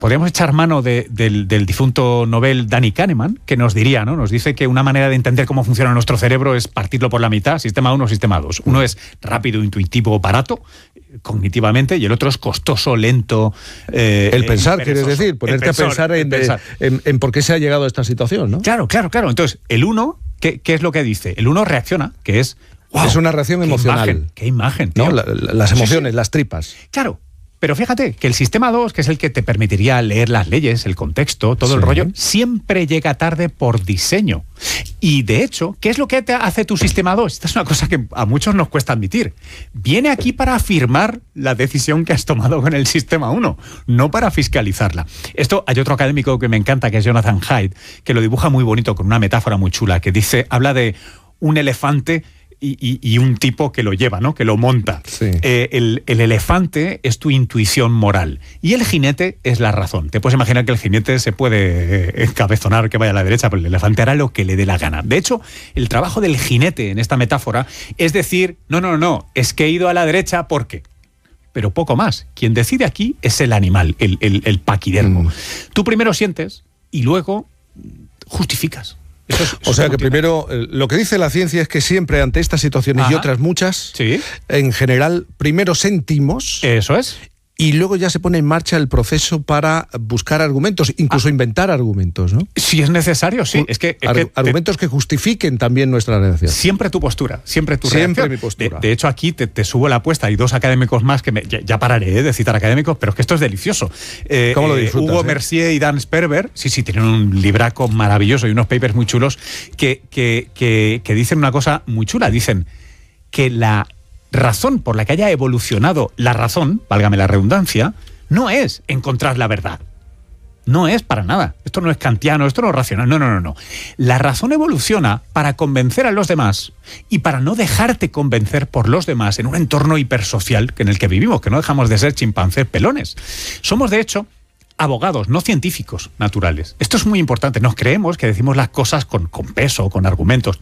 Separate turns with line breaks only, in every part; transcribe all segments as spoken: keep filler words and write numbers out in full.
podríamos echar mano de, del, del difunto Nobel Danny Kahneman, que nos diría, ¿no? Nos dice que una manera de entender cómo funciona nuestro cerebro es partirlo por la mitad, sistema uno, sistema dos. Uno es rápido, intuitivo, barato, cognitivamente, y el otro es costoso, lento.
Eh, el pensar, quieres decir, ponerte pensor, a pensar, en, pensar. En, en por qué se ha llegado a esta situación, ¿no?
Claro, claro, claro. Entonces, el uno, ¿qué, qué es lo que dice? El uno reacciona, que es... Wow,
es una reacción
qué
emocional.
Imagen, qué imagen, tío.
¿No? La, la, las emociones, sí, sí. Las tripas.
Claro. Pero fíjate que el sistema dos, que es el que te permitiría leer las leyes, el contexto, todo sí. el rollo, siempre llega tarde por diseño. Y de hecho, ¿qué es lo que te hace tu sistema dos? Esta es una cosa que a muchos nos cuesta admitir. Viene aquí para afirmar la decisión que has tomado con el sistema uno, no para fiscalizarla. Esto, hay otro académico que me encanta, que es Jonathan Haidt, que lo dibuja muy bonito con una metáfora muy chula, que dice, habla de un elefante Y, y, y un tipo que lo lleva, ¿no? Que lo monta.
Sí.
Eh, el, el elefante es tu intuición moral y el jinete es la razón. Te puedes imaginar que el jinete se puede encabezonar que vaya a la derecha, pero el elefante hará lo que le dé la gana. De hecho, el trabajo del jinete en esta metáfora es decir, no, no, no, es que he ido a la derecha porque... Pero poco más. Quien decide aquí es el animal, el, el, el paquidermo. Mm. Tú primero sientes y luego justificas. Eso es, eso
o sea que primero, lo que dice la ciencia es que siempre ante estas situaciones Ajá. y otras muchas,
¿Sí?
en general, primero sentimos...
Eso es.
Y luego ya se pone en marcha el proceso para buscar argumentos, incluso ah. inventar argumentos, ¿no?
Si es necesario, sí. Es que, es
Ar-
que te...
argumentos que justifiquen también nuestra reacción.
Siempre tu postura, siempre tu
siempre
reacción.
mi postura.
De, de hecho, aquí te, te subo la apuesta. Hay dos académicos más que me, ya, ya pararé ¿eh? de citar académicos, pero es que esto es delicioso.
Eh, ¿Cómo lo disfrutas?
Hugo
eh?
Mercier y Dan Sperber, sí, sí, tienen un libraco maravilloso y unos papers muy chulos que, que, que, que dicen una cosa muy chula. Dicen que la razón por la que haya evolucionado la razón, válgame la redundancia, no es encontrar la verdad. No es para nada. Esto no es kantiano, esto no es racional. No, no, no, no. La razón evoluciona para convencer a los demás y para no dejarte convencer por los demás en un entorno hipersocial en el que vivimos, que no dejamos de ser chimpancés pelones. Somos, de hecho, abogados, no científicos naturales. Esto es muy importante. Nos creemos que decimos las cosas con, con peso, con argumentos.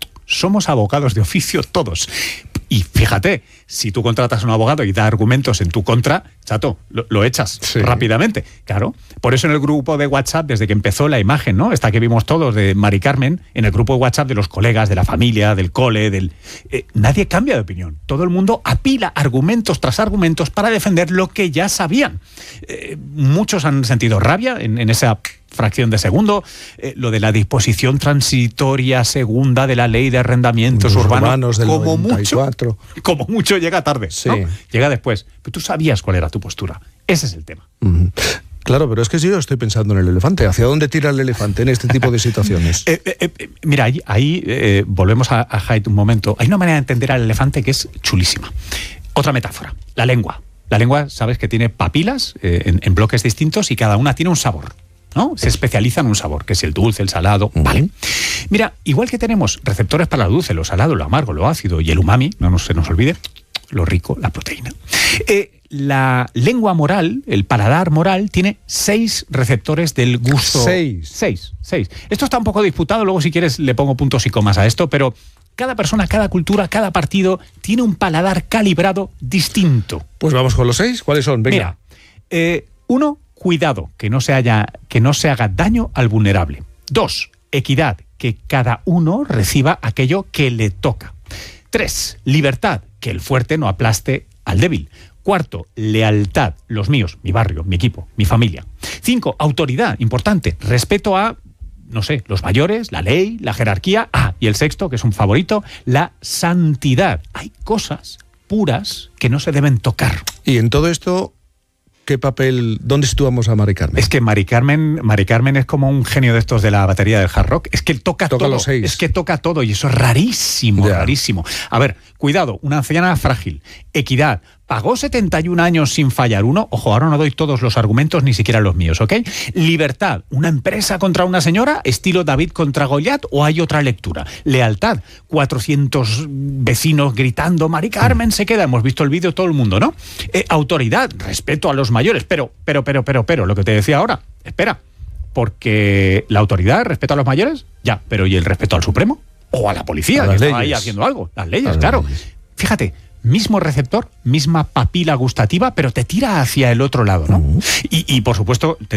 Somos abogados de oficio todos. Y fíjate, si tú contratas a un abogado y da argumentos en tu contra, chato, lo, lo echas sí. rápidamente. Claro. Por eso en el grupo de WhatsApp, desde que empezó la imagen, ¿no? Esta que vimos todos de Mari Carmen, en el grupo de WhatsApp de los colegas, de la familia, del cole, del eh, nadie cambia de opinión. Todo el mundo apila argumentos tras argumentos para defender lo que ya sabían. Eh, muchos han sentido rabia en, en esa fracción de segundo, eh, lo de la disposición transitoria segunda de la ley de arrendamientos
Los
urbanos,
urbanos del
como
noventa y cuatro.
mucho, como mucho llega tarde,
sí.
¿no? Llega después. Pero tú sabías cuál era tu postura. Ese es el tema.
Uh-huh. Claro, pero es que si yo estoy pensando en el elefante, ¿hacia dónde tira el elefante en este tipo de situaciones?
eh, eh, eh, mira, ahí, ahí eh, volvemos a, a Haidt un momento. Hay una manera de entender al elefante que es chulísima. Otra metáfora, la lengua. La lengua, sabes que tiene papilas eh, en, en bloques distintos y cada una tiene un sabor, ¿no? Se especializa en un sabor, que es el dulce, el salado, uh-huh. Vale. Mira, igual que tenemos receptores para lo dulce, lo salado, lo amargo, lo ácido y el umami, no nos, se nos olvide, lo rico, la proteína. Eh, la lengua moral, el paladar moral, tiene seis receptores del gusto.
Seis.
Seis, seis. Esto está un poco disputado, luego si quieres le pongo puntos y comas a esto, pero cada persona, cada cultura, cada partido tiene un paladar calibrado distinto.
Pues vamos con los seis, ¿cuáles son? Venga.
Mira, eh, uno, cuidado, que no se haya, que no se haga daño al vulnerable. Dos, equidad, que cada uno reciba aquello que le toca. Tres, libertad, que el fuerte no aplaste al débil. Cuarto, lealtad, los míos, mi barrio, mi equipo, mi familia. Cinco, autoridad, importante, respeto a, no sé, los mayores, la ley, la jerarquía. Ah, y el sexto, que es un favorito, la santidad. Hay cosas puras que no se deben tocar.
Y en todo esto, ¿qué papel, dónde situamos a Mari Carmen?
Es que Mari Carmen, Mari Carmen es como un genio de estos de la batería del hard rock. Es que toca,
toca
todo.
Los seis.
Es que toca todo y eso es rarísimo, ya. rarísimo. A ver, cuidado, una anciana frágil. Equidad. Pagó setenta y un años sin fallar uno. Ojo, ahora no doy todos los argumentos, ni siquiera los míos, ¿ok? Libertad. ¿Una empresa contra una señora? ¿Estilo David contra Goliat? ¿O hay otra lectura? Lealtad. cuatrocientos vecinos gritando, Mari Carmen se queda. Hemos visto el vídeo todo el mundo, ¿no? Eh, autoridad. Respeto a los mayores. Pero, pero, pero, pero, pero, lo que te decía ahora. Espera. Porque la autoridad, respeto a los mayores, ya. Pero ¿y el respeto al Supremo? ¿O a la policía,
a
que
las
estaba
leyes.
ahí haciendo algo? Las leyes,
las
claro.
Leyes.
Fíjate, mismo receptor, misma papila gustativa, pero te tira hacia el otro lado, ¿no? Uh-huh. y, y, por supuesto, te